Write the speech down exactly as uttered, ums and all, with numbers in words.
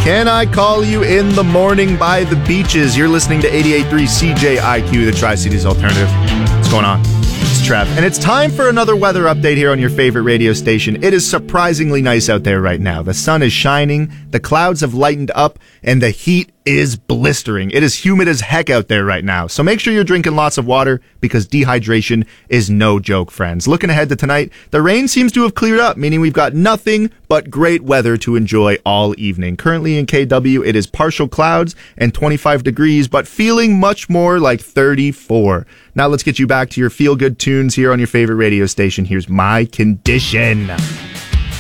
Can I call you in the morning by the beaches? You're listening to eighty-eight point three C J I Q, the Tri-Cities Alternative. What's going on? It's Trev. And it's time for another weather update here on your favorite radio station. It is surprisingly nice out there right now. The sun is shining, the clouds have lightened up, and the heat is blistering. It is humid as heck out there right now. So make sure you're drinking lots of water because dehydration is no joke, friends. Looking ahead to tonight, the rain seems to have cleared up, meaning we've got nothing but great weather to enjoy all evening. Currently in K W, it is partial clouds and twenty-five degrees, but feeling much more like thirty-four. Now let's get you back to your feel-good tunes here on your favorite radio station. Here's My Condition.